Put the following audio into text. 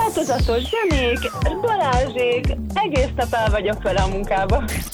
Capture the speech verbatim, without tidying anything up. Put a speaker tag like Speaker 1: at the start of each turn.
Speaker 1: változatos zenék, Balázsék, egész nap el vagyok vele a munkába.